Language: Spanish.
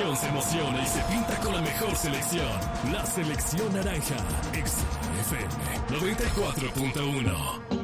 afición se emociona y se pinta con la mejor selección. La Selección Naranja. XFM 94.1.